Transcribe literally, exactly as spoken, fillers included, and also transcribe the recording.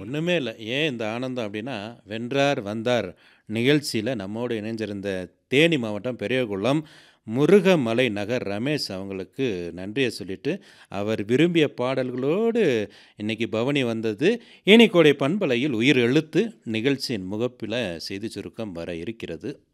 ஒண்ணுமே இல்ல. ஏன் இந்த ஆனந்தம் அப்டின்னா, வென்றார் வந்தார் நிகழ்ச்சியில நம்மோடு இணைஞ்சிருந்த தேனி மாவட்டம் பெரியகுளம் முருகமலை நகர் ரமேஷ் அவங்களுக்கு நன்றிய சொல்லிட்டு, அவர் விரும்பிய பாடல்களோடு இன்னைக்கு பவனி வந்தது. இனி கோடை பண்பலையில் உயிர் எழுத்து நிகழ்ச்சியின் முகப்பில செய்தி சுருக்கம் வர இருக்கிறது.